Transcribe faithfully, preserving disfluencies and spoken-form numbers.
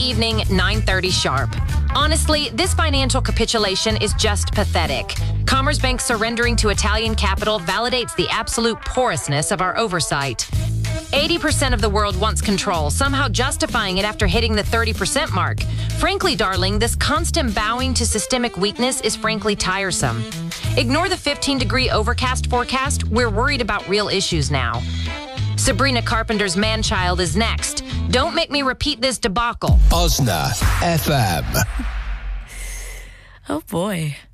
evening, nine thirty sharp. Honestly, this financial capitulation is just pathetic. Commerzbank surrendering to Italian capital validates the absolute porousness of our oversight. eighty percent of the world wants control, somehow justifying it after hitting the thirty percent mark. Frankly, darling, this constant bowing to systemic weakness is frankly tiresome. Ignore the fifteen degree overcast forecast. We're worried about real issues now. Sabrina Carpenter's Man-Child is next. Don't make me repeat this debacle. Osna F M. Oh boy.